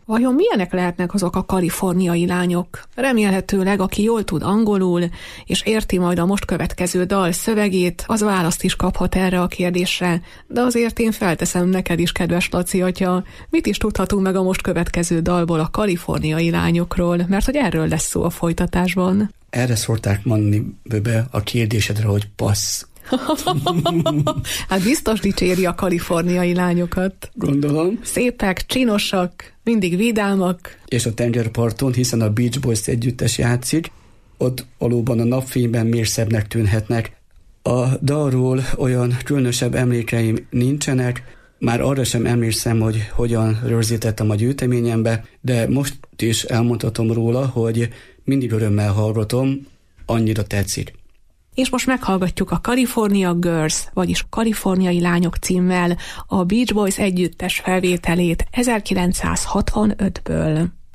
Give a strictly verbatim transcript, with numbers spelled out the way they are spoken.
Vajon milyenek lehetnek azok a kaliforniai lányok? Remélhetőleg, aki jól tud angolul, és érti majd a most következő dal szövegét, az választ is kaphat erre a kérdésre. De azért én felteszem neked is, kedves Laci atya, mit is tudhatunk meg a most következő dalból a kaliforniai lányokról, mert hogy erről lesz szó a folytatásban. Erre szólták mondani be a kérdésedre, hogy passz. Hát biztos dicséri a kaliforniai lányokat. Gondolom. Szépek, csinosak, mindig vidámak. És a tengerparton, hiszen a Beach Boys együttes játszik, ott valóban a napfényben még szebbnek tűnhetnek. A dalról olyan különösebb emlékeim nincsenek, már arra sem emlékszem, hogy hogyan rögzítettem a gyűjteményembe, de most is elmondhatom róla, hogy mindig örömmel hallgatom, annyira tetszik. És most meghallgatjuk a California Girls, vagyis Kaliforniai Lányok címmel a Beach Boys együttes felvételét ezerkilencszázhatvanötből.